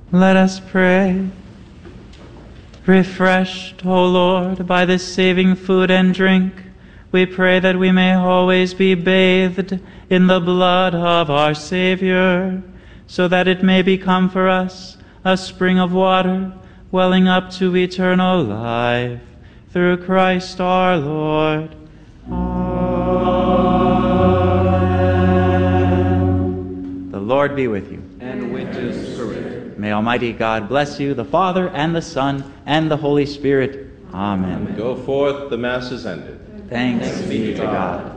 Let us pray. Refreshed, O Lord, by this saving food and drink, we pray that we may always be bathed in the blood of our Savior, so that it may become for us a spring of water welling up to eternal life. Through Christ our Lord. Amen. The Lord be with you. And with your spirit. May Almighty God bless you, the Father, and the Son, and the Holy Spirit. Amen. Go forth, the Mass is ended. Thanks be to God.